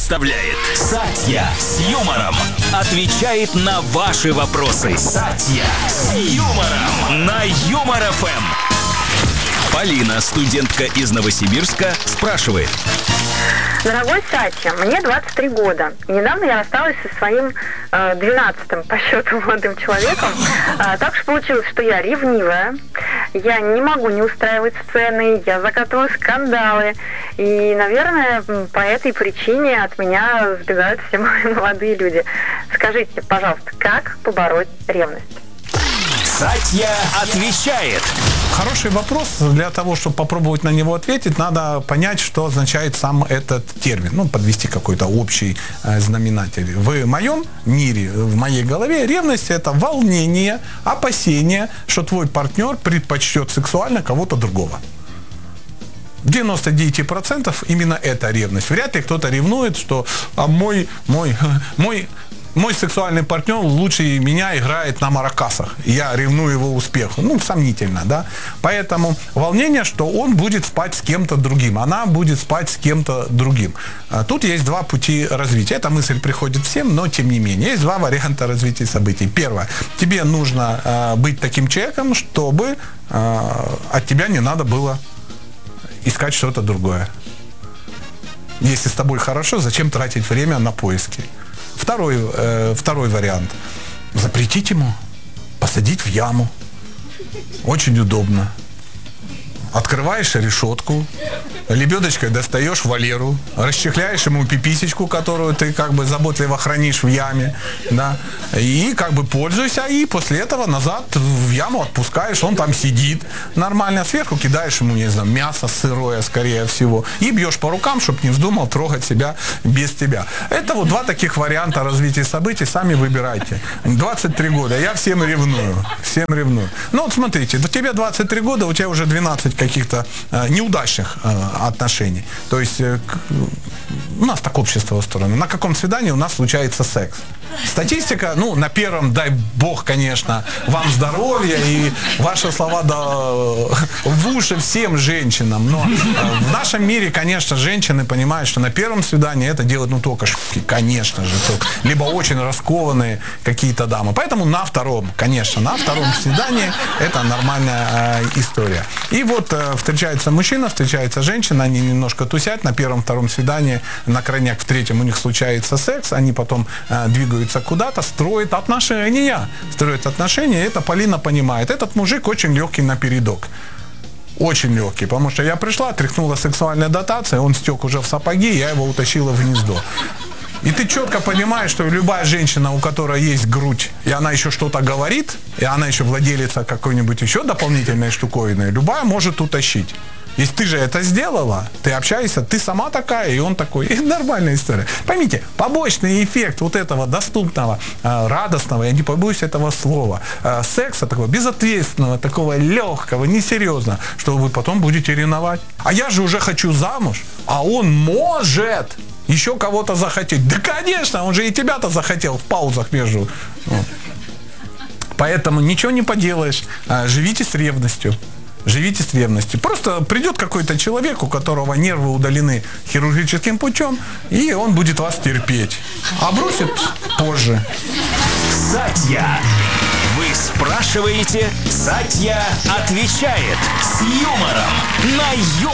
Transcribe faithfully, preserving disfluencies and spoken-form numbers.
представляет Сатья с юмором. Отвечает на ваши вопросы. Сатья с юмором на Юмор эф эм. Полина, студентка из Новосибирска, спрашивает. Дорогой Сатья, мне двадцать три года. Недавно я рассталась со своим э, двенадцатым по счету молодым человеком. А, так что получилось, что я ревнивая. Я не могу не устраивать сцены, я закатываю скандалы. И, наверное, по этой причине от меня сбегают все мои молодые люди. Скажите, пожалуйста, как побороть ревность? Сатья отвечает. Хороший вопрос. Для того, чтобы попробовать на него ответить, надо понять, что означает сам этот термин. Ну, подвести какой-то общий э, знаменатель. В моем мире, в моей голове, ревность – это волнение, опасение, что твой партнер предпочтет сексуально кого-то другого. девяносто девять процентов именно это ревность. Вряд ли кто-то ревнует, что а мой, мой, мой, мой сексуальный партнер лучше меня играет на маракасах. Я ревную его успеху. Ну, сомнительно, да? Поэтому волнение, что он будет спать с кем-то другим, она будет спать с кем-то другим. Тут есть два пути развития. Эта мысль приходит всем, но тем не менее. Есть два варианта развития событий. Первое. Тебе нужно э, быть таким человеком, чтобы э, от тебя не надо было искать что-то другое. Если с тобой хорошо, зачем тратить время на поиски? Второй, э, второй вариант. Запретить ему, посадить в яму. Очень удобно. Открываешь решетку, лебедочкой достаешь Валеру, расчехляешь ему пиписечку, которую ты как бы заботливо хранишь в яме, да, и как бы пользуйся, и после этого назад в яму отпускаешь, он там сидит нормально, сверху кидаешь ему, не знаю, мясо сырое, скорее всего, и бьешь по рукам, чтобы не вздумал трогать себя без тебя. Это вот два таких варианта развития событий, сами выбирайте. двадцать три года, я всем ревную, всем ревную. Ну вот смотрите, до тебя двадцать три года, у тебя уже двенадцать каких-то э, неудачных э, отношений. То есть э, к, у нас так общество устроено. На каком свидании у нас случается секс? Статистика, ну, на первом, дай бог, конечно, вам здоровья и ваши слова да, в уши всем женщинам. Но э, в нашем мире, конечно, женщины понимают, что на первом свидании это делают, ну, только шутки, конечно же, только, либо очень раскованные какие-то дамы. Поэтому на втором, конечно, на втором свидании это нормальная э, история. И вот э, встречается мужчина, встречается женщина, они немножко тусят, на первом-втором свидании, на крайняк в третьем у них случается секс, они потом э, двигаются куда-то, строят отношения. Строят отношения, и это Полина понимает. Этот мужик очень легкий на передок. Очень легкий, потому что я пришла, тряхнула сексуальная дотация, он стек уже в сапоги, я его утащила в гнездо. И ты четко понимаешь, что любая женщина, у которой есть грудь, и она еще что-то говорит, и она еще владелица какой-нибудь еще дополнительной штуковины, любая может утащить. Если ты же это сделала, ты общаешься, ты сама такая, и он такой. И нормальная история. Поймите, побочный эффект вот этого доступного, радостного, я не побоюсь этого слова, секса такого безответственного, такого легкого, несерьезного, что вы потом будете ревновать. А я же уже хочу замуж, а он может еще кого-то захотеть. Да, конечно, он же и тебя-то захотел в паузах между. Поэтому ничего не поделаешь. Живите с ревностью. Живите с ревностью. Просто придет какой-то человек, у которого нервы удалены хирургическим путем, и он будет вас терпеть. А бросит позже. Сатья. Вы спрашиваете, Сатья отвечает с юмором на Юмор.